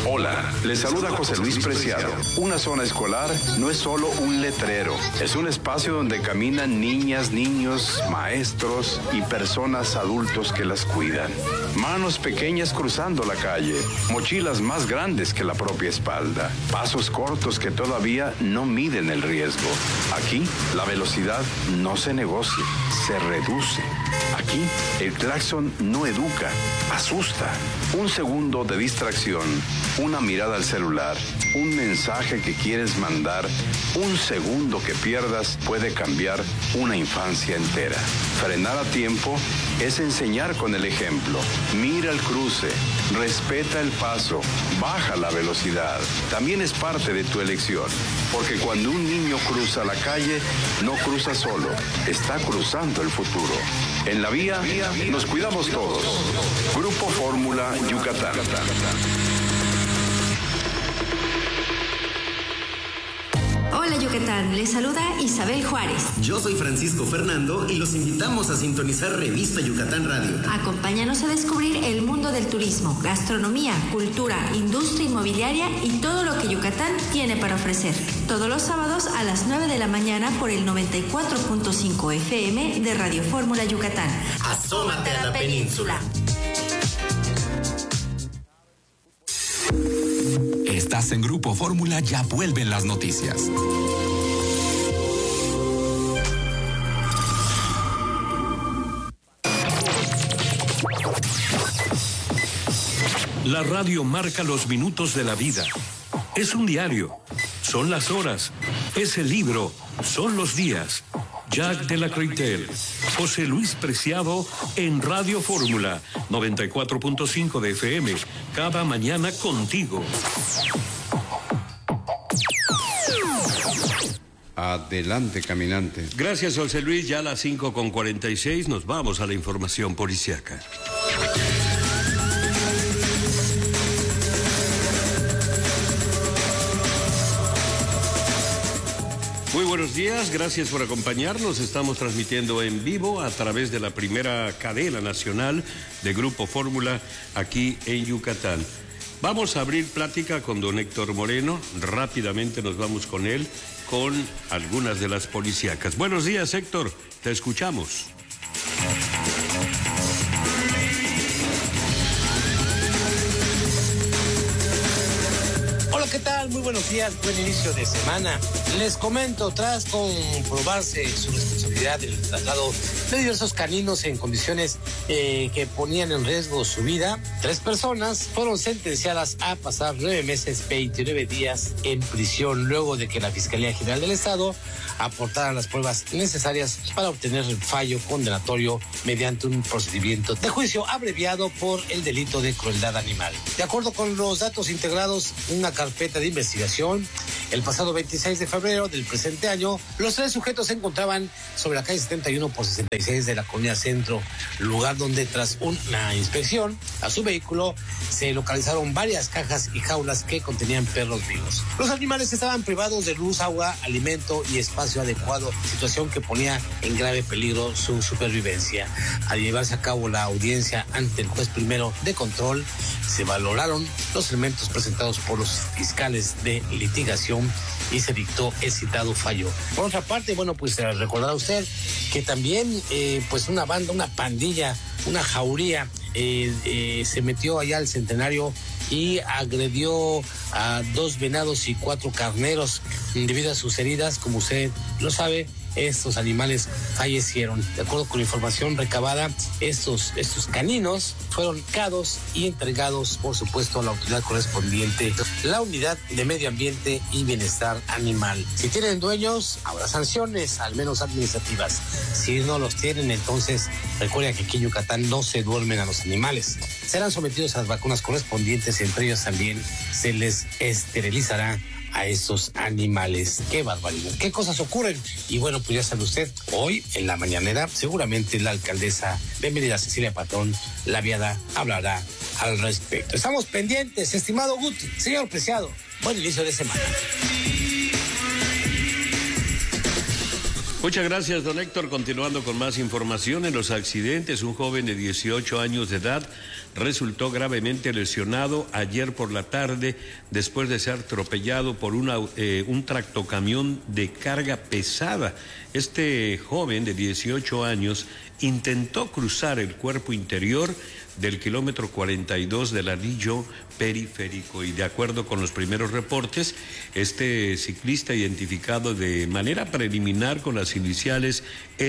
Hola, les saluda José Luis Preciado. Una zona escolar no es solo un letrero, es un espacio donde caminan niñas, niños, maestros y personas adultos que las cuidan. Manos pequeñas cruzando la calle, mochilas más grandes que la propia espalda, pasos cortos que todavía no miden el riesgo. Aquí, la velocidad no se negocia, se reduce. Aquí, el claxon no educa, asusta. Un segundo de distracción, una mirada al celular, un mensaje que quieres mandar, un segundo que pierdas puede cambiar una infancia entera. Frenar a tiempo es enseñar con el ejemplo. Mira el cruce, respeta el paso, baja la velocidad. También es parte de tu elección, porque cuando un niño cruza la calle, no cruza solo, está cruzando el futuro. En la vía, nos cuidamos todos. Grupo Fórmula Yucatán. Hola Yucatán, les saluda Isabel Juárez. Yo soy Francisco Fernando y los invitamos a sintonizar Revista Yucatán Radio. Acompáñanos a descubrir el mundo del turismo, gastronomía, cultura, industria inmobiliaria y todo lo que Yucatán tiene para ofrecer. Todos los sábados a las 9 de la mañana por el 94.5 FM de Radio Fórmula Yucatán. Asómate a la península. Estás en Grupo Fórmula, ya vuelven las noticias. La radio marca los minutos de la vida. Es un diario, son las horas, es el libro, son los días. Jack de la Croitel, José Luis Preciado en Radio Fórmula 94.5 de FM, cada mañana contigo. Adelante, caminante. Gracias, José Luis. Ya a las 5:46 nos vamos a la información policíaca. Muy buenos días, gracias por acompañarnos. Estamos transmitiendo en vivo a través de la primera cadena nacional de Grupo Fórmula aquí en Yucatán. Vamos a abrir plática con don Héctor Moreno. Rápidamente nos vamos con él, con algunas de las policíacas. Buenos días, Héctor, te escuchamos. ¿Qué tal? Muy buenos días, buen inicio de semana. Les comento, tras comprobarse su responsabilidad del traslado de diversos caninos en condiciones que ponían en riesgo su vida, 3 personas fueron sentenciadas a pasar 9 meses, 29 días en prisión, luego de que la Fiscalía General del Estado aportara las pruebas necesarias para obtener el fallo condenatorio mediante un procedimiento de juicio abreviado por el delito de crueldad animal. De acuerdo con los datos integrados en una carpeta de investigación, el pasado 26 de febrero del presente año, los 3 sujetos se encontraban sobre la calle 71 por 66 de la Colonia Centro, lugar donde tras una inspección a su vehículo se localizaron varias cajas y jaulas que contenían perros vivos. Los animales estaban privados de luz, agua, alimento y espacio adecuado, situación que ponía en grave peligro su supervivencia. Al llevarse a cabo la audiencia ante el juez primero de control, se valoraron los elementos presentados por los fiscales de litigación y se dictó el citado fallo. Por otra parte, recordará usted que también una banda, una pandilla, una jauría se metió allá al Centenario y agredió a 2 venados y 4 carneros. Debido a sus heridas, como usted lo sabe, estos animales fallecieron. De acuerdo con la información recabada, estos caninos fueron cados y entregados, por supuesto, a la autoridad correspondiente, la Unidad de Medio Ambiente y Bienestar Animal. Si tienen dueños, habrá sanciones, al menos administrativas. Si no los tienen, entonces recuerden que aquí en Yucatán no se duermen a los animales. Serán sometidos a las vacunas correspondientes y entre ellos también se les esterilizará a estos animales. Qué barbaridad, qué cosas ocurren. Y ya sabe usted, hoy en la mañanera seguramente la alcaldesa bienvenida Cecilia Patrón Laviada hablará al respecto. Estamos pendientes, estimado Guti, señor Preciado, buen inicio de semana. Muchas gracias, don Héctor. Continuando con más información en los accidentes, un joven de 18 años de edad resultó gravemente lesionado ayer por la tarde después de ser atropellado por un tractocamión de carga pesada. Este joven de 18 años intentó cruzar el cuerpo interior del kilómetro 42 del anillo periférico y de acuerdo con los primeros reportes, este ciclista identificado de manera preliminar con las iniciales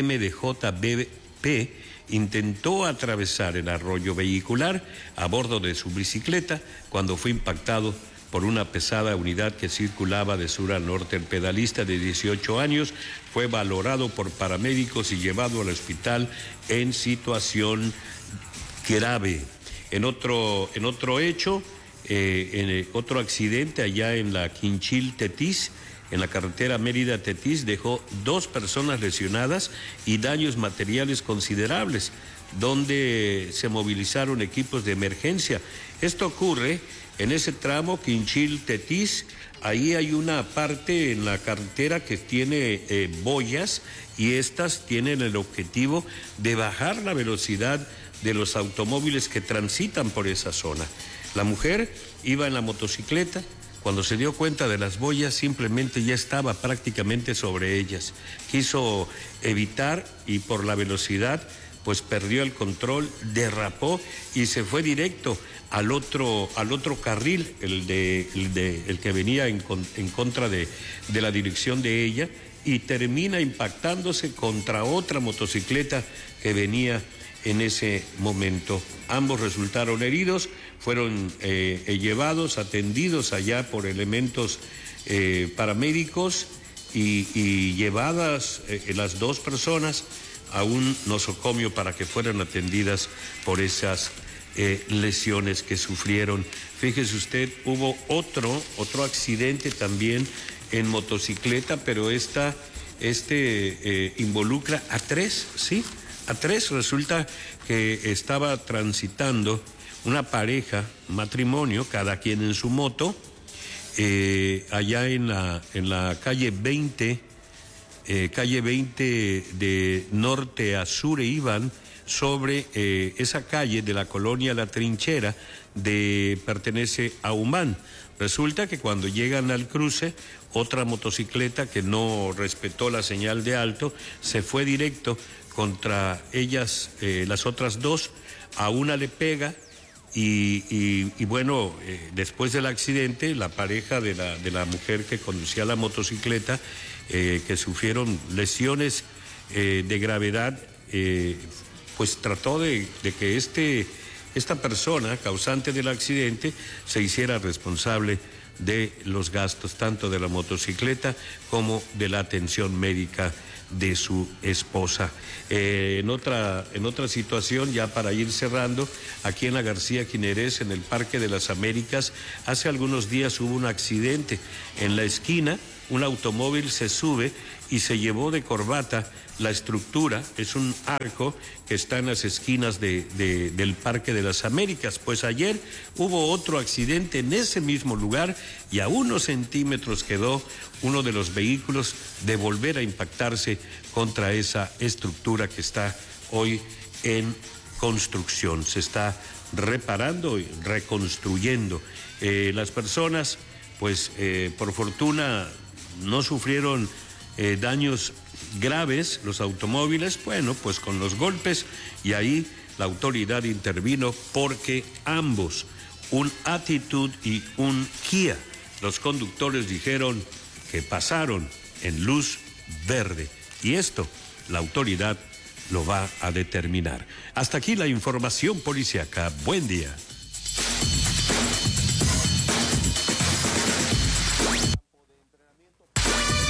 MDJBP intentó atravesar el arroyo vehicular a bordo de su bicicleta cuando fue impactado por una pesada unidad que circulaba de sur a norte. El pedalista de 18 años fue valorado por paramédicos y llevado al hospital en situación grave. En otro hecho, otro accidente allá en la Quinchil-Tetis, en la carretera Mérida-Tetis, dejó 2 personas lesionadas y daños materiales considerables, donde se movilizaron equipos de emergencia. Esto ocurre en ese tramo Quinchil-Tetis. Ahí hay una parte en la carretera que tiene boyas y estas tienen el objetivo de bajar la velocidad de los automóviles que transitan por esa zona. La mujer iba en la motocicleta. Cuando se dio cuenta de las boyas, simplemente ya estaba prácticamente sobre ellas. Quiso evitar y por la velocidad, pues perdió el control, derrapó y se fue directo al otro carril, el que venía en contra de la dirección de ella, y termina impactándose contra otra motocicleta que venía en ese momento. Ambos resultaron heridos, fueron llevados, atendidos allá por elementos paramédicos y llevadas las 2 personas a un nosocomio para que fueran atendidas por esas lesiones que sufrieron. Fíjese usted, hubo otro accidente también en motocicleta, pero involucra a 3, ¿sí? A 3. Resulta que estaba transitando una pareja, matrimonio, cada quien en su moto, allá en la calle 20 de norte a sur, iban sobre esa calle de la colonia La Trinchera, pertenece a Humán. Resulta que cuando llegan al cruce, otra motocicleta que no respetó la señal de alto se fue directo contra ellas, las otras 2, a una le pega y bueno, después del accidente, la pareja de la mujer que conducía la motocicleta, que sufrieron lesiones de gravedad, pues trató de que esta persona, causante del accidente, se hiciera responsable de los gastos tanto de la motocicleta como de la atención médica de su esposa. En otra situación, ya para ir cerrando, aquí en la García Quinerés, en el Parque de las Américas, hace algunos días hubo un accidente. En la esquina, un automóvil se sube y se llevó de corbata la estructura. Es un arco que está en las esquinas del Parque de las Américas. Pues ayer hubo otro accidente en ese mismo lugar y a unos centímetros quedó uno de los vehículos de volver a impactarse contra esa estructura que está hoy en construcción. Se está reparando y reconstruyendo. Las personas, pues por fortuna, no sufrieron daños graves. Los automóviles, bueno, pues con los golpes, y ahí la autoridad intervino porque ambos, un Attitude y un Kia, los conductores dijeron que pasaron en luz verde, y esto la autoridad lo va a determinar. Hasta aquí la información policiaca. Buen día.